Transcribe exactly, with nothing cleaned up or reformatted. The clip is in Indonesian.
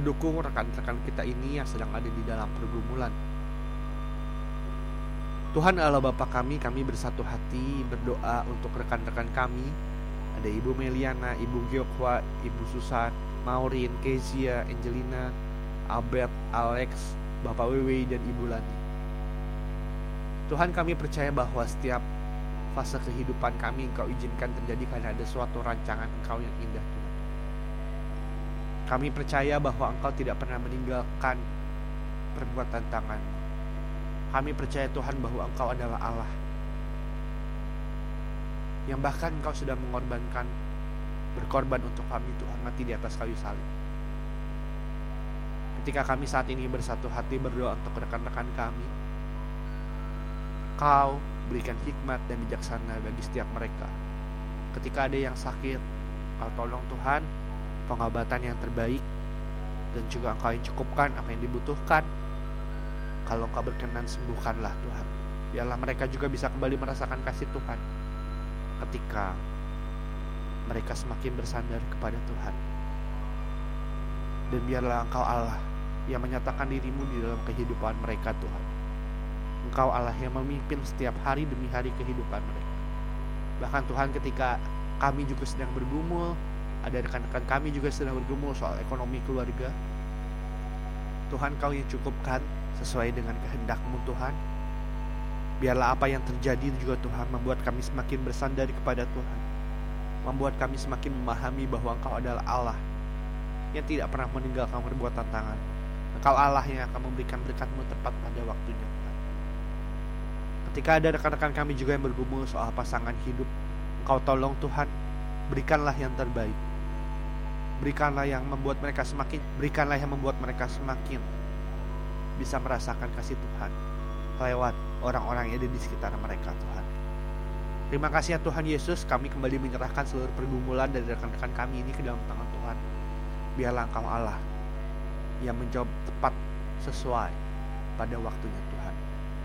mendukung rekan-rekan kita ini yang sedang ada di dalam pergumulan. Tuhan Allah Bapa kami, kami bersatu hati berdoa untuk rekan-rekan kami. Ada Ibu Meliana, Ibu Gyokwa, Ibu Susan, Maureen, Kezia, Angelina, Albert, Alex, Bapak Wewe, dan Ibu Lani. Tuhan, kami percaya bahwa setiap fase kehidupan kami Engkau izinkan terjadi karena ada suatu rancangan Engkau yang indah, Tuhan. Kami percaya bahwa Engkau tidak pernah meninggalkan perbuatan tangan. Kami percaya Tuhan bahwa Engkau adalah Allah yang bahkan Engkau sudah mengorbankan, berkorban untuk kami, Tuhan, mati di atas kayu salib. Ketika kami saat ini bersatu hati berdoa untuk rekan-rekan kami, Engkau berikan hikmat dan bijaksana bagi setiap mereka. Ketika ada yang sakit, Engkau tolong Tuhan, pengobatan yang terbaik, dan juga Engkau yang cukupkan apa yang dibutuhkan. Kalau Engkau berkenan, sembuhkanlah Tuhan. Biarlah mereka juga bisa kembali merasakan kasih Tuhan ketika mereka semakin bersandar kepada Tuhan. Dan biarlah Engkau Allah yang menyatakan dirimu di dalam kehidupan mereka, Tuhan. Engkau Allah yang memimpin setiap hari demi hari kehidupan mereka. Bahkan Tuhan, ketika kami juga sedang bergumul, ada rekan-rekan kami juga sedang bergumul soal ekonomi keluarga, Tuhan, Kau yang cukupkan sesuai dengan kehendak-Mu, Tuhan. Biarlah apa yang terjadi juga, Tuhan, membuat kami semakin bersandar kepada Tuhan, membuat kami semakin memahami bahwa Engkau adalah Allah yang tidak pernah meninggalkan perbuatan tangan. Engkau Allah yang akan memberikan berkat-Mu tepat pada waktunya, Tuhan. Ketika ada rekan-rekan kami juga yang bergumul soal pasangan hidup, Engkau tolong Tuhan, berikanlah yang terbaik. Berikanlah yang membuat mereka semakin Berikanlah yang membuat mereka semakin bisa merasakan kasih Tuhan lewat orang-orang yang ada di sekitar mereka, Tuhan. Terima kasih ya Tuhan Yesus, kami kembali menyerahkan seluruh pergumulan dari rekan-rekan kami ini ke dalam tangan Tuhan. Biarlah Engkau Allah yang menjawab tepat sesuai pada waktunya, Tuhan.